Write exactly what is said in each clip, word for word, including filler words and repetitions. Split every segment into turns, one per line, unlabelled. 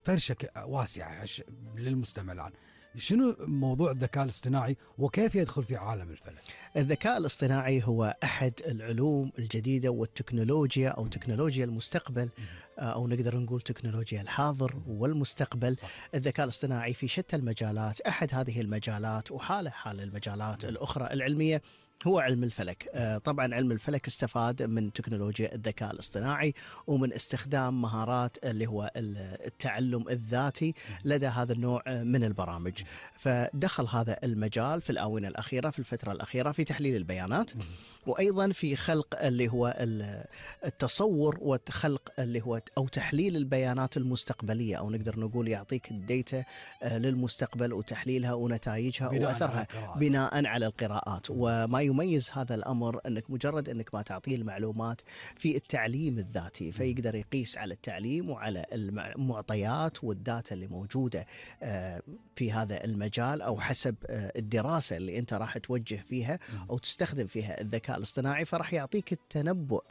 فرشة واسعة للمستمع الآن. شنو موضوع الذكاء الاصطناعي وكيف يدخل في عالم الفلك؟
الذكاء الاصطناعي هو أحد العلوم الجديدة والتكنولوجيا أو تكنولوجيا المستقبل، أو نقدر نقول تكنولوجيا الحاضر والمستقبل. صح. الذكاء الاصطناعي في شتى المجالات، أحد هذه المجالات وحالة حال المجالات الأخرى العلمية هو علم الفلك. طبعا علم الفلك استفاد من تكنولوجيا الذكاء الاصطناعي ومن استخدام مهارات اللي هو التعلم الذاتي لدى هذا النوع من البرامج. فدخل هذا المجال في الآونة الأخيرة، في الفترة الأخيرة، في تحليل البيانات، وأيضا في خلق اللي هو التصور وخلق اللي هو أو تحليل البيانات المستقبلية، أو نقدر نقول يعطيك الديتا للمستقبل وتحليلها ونتائجها وأثرها بناء على القراءات. وما يميز هذا الأمر أنك مجرد أنك ما تعطيه المعلومات في التعليم الذاتي، فيقدر يقيس على التعليم وعلى المعطيات والداتا اللي موجودة في هذا المجال، أو حسب الدراسة اللي أنت راح توجه فيها أو تستخدم فيها الذكاء الاصطناعي، فرح يعطيك التنبؤ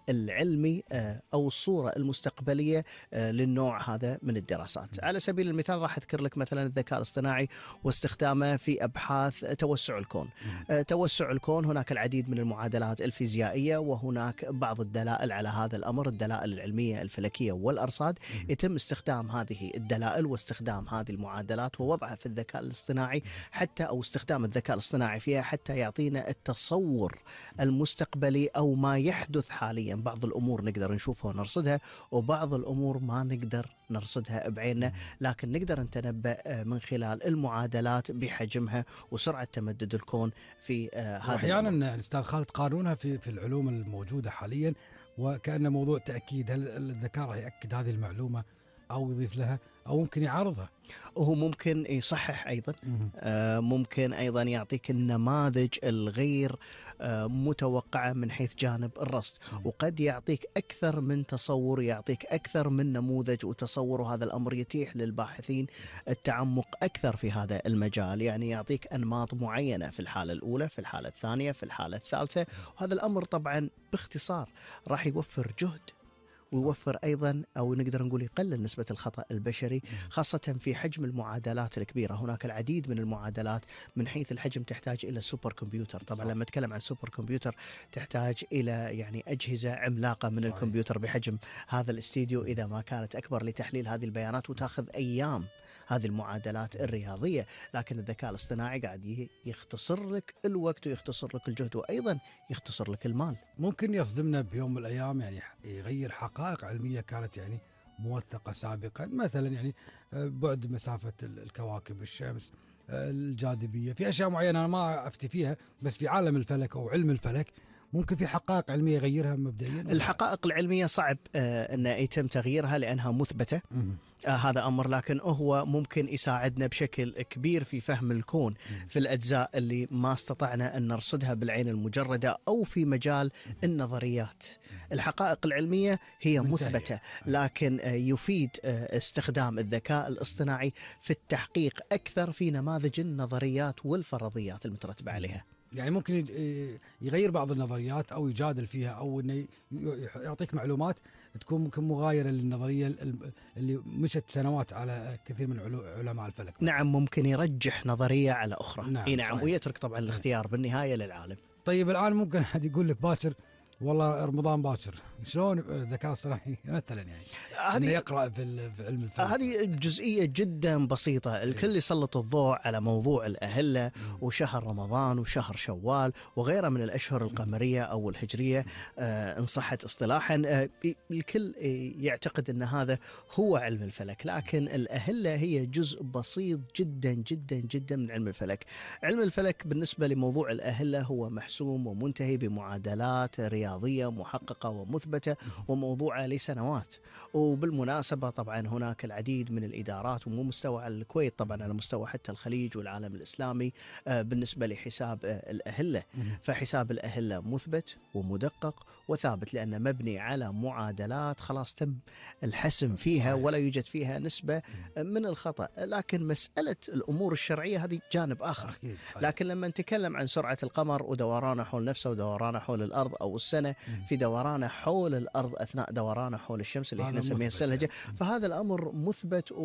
العلمي أو الصورة المستقبلية للنوع هذا من الدراسات. على سبيل المثال راح أذكر لك مثلا الذكاء الاصطناعي واستخدامه في أبحاث توسع الكون. توسع الكون هناك العديد من المعادلات الفيزيائية، وهناك بعض الدلائل على هذا الأمر، الدلائل العلمية الفلكية والأرصاد. يتم استخدام هذه الدلائل واستخدام هذه المعادلات ووضعها في الذكاء الاصطناعي حتى أو استخدام الذكاء الاصطناعي فيها حتى يعطينا التصور المستقبلي أو ما يحدث حاليا. بعض الأمور نقدر نشوفها ونرصدها، وبعض الأمور ما نقدر نرصدها بعيننا، لكن نقدر نتنبأ من خلال المعادلات بحجمها وسرعة تمدد الكون في هذا.
أحيانا الأستاذ خالد قانونها في في العلوم الموجودة حاليا، وكأن موضوع تأكيد، هل الذكاء راح يأكد هذه المعلومة أو يضيف لها أو ممكن يعارضها؟
وهو ممكن يصحح أيضا، آه ممكن أيضا يعطيك النماذج الغير آه متوقعة من حيث جانب الرصد، وقد يعطيك أكثر من تصور، يعطيك أكثر من نموذج وتصور، وهذا الأمر يتيح للباحثين التعمق أكثر في هذا المجال. يعني يعطيك أنماط معينة في الحالة الأولى، في الحالة الثانية، في الحالة الثالثة. وهذا الأمر طبعا باختصار راح يوفر جهد ويوفر أيضا أو نقدر نقول يقلل نسبة الخطأ البشري، خاصة في حجم المعادلات الكبيرة. هناك العديد من المعادلات من حيث الحجم تحتاج إلى سوبر كمبيوتر. طبعا لما أتكلم عن سوبر كمبيوتر تحتاج إلى يعني أجهزة عملاقة من الكمبيوتر بحجم هذا الاستديو إذا ما كانت أكبر لتحليل هذه البيانات، وتأخذ أيام هذه المعادلات الرياضية. لكن الذكاء الاصطناعي قاعد يختصر لك الوقت ويختصر لك الجهد وأيضا يختصر لك المال.
ممكن يصدمنا بيوم من الأيام، يعني يغير حقائق علمية كانت يعني موثقة سابقا، مثلا يعني بعد مسافة الكواكب، الشمس، الجاذبية، في أشياء معينة أنا ما أفتي فيها، بس في عالم الفلك أو علم الفلك ممكن في حقائق علمية يغيرها مبدئيا.
الحقائق العلمية صعب آه أن يتم تغييرها لأنها مثبتة. آه هذا أمر، لكن هو ممكن يساعدنا بشكل كبير في فهم الكون في الأجزاء اللي ما استطعنا أن نرصدها بالعين المجردة، أو في مجال النظريات. الحقائق العلمية هي مثبتة، لكن آه يفيد آه استخدام الذكاء الاصطناعي في التحقيق أكثر في نماذج النظريات والفرضيات المترتبة عليها.
يعني ممكن يغير بعض النظريات أو يجادل فيها، أو إنه يعطيك معلومات تكون ممكن مغايرة للنظرية اللي مشت سنوات على كثير من علماء الفلك.
نعم، ممكن يرجح نظرية على أخرى.
نعم,
إيه نعم، ويترك طبعا الاختيار بالنهاية للعالم.
طيب الآن ممكن أحد يقول لك باكر والله رمضان باكر، شلون الذكاء الصناعي مثلا يعني هذه يقرأ في علم الفلك؟
هذه جزئية جدا بسيطة. الكل يسلط الضوء على موضوع الأهلة وشهر رمضان وشهر شوال وغيرها من الأشهر القمرية أو الهجرية آه إن صحت اصطلاحا. آه الكل يعتقد أن هذا هو علم الفلك، لكن الأهلة هي جزء بسيط جدا جدا جدا من علم الفلك. علم الفلك بالنسبة لموضوع الأهلة هو محسوم ومنتهي بمعادلات رياضية رياضية محققة ومثبتة وموضوعة لسنوات. وبالمناسبة طبعا هناك العديد من الإدارات، ومو مستوى على الكويت، طبعا على مستوى حتى الخليج والعالم الإسلامي بالنسبة لحساب الأهلة. فحساب الأهلة مثبت ومدقق وثابت، لأنه مبني على معادلات خلاص تم الحسم فيها ولا يوجد فيها نسبة من الخطأ. لكن مسألة الأمور الشرعية هذه جانب آخر. لكن لما نتكلم عن سرعة القمر ودورانه حول نفسه ودورانه حول الأرض، أو السنة في دورانه حول الأرض أثناء دورانه حول الشمس اللي احنا نسميها السلهجة، فهذا الأمر مثبت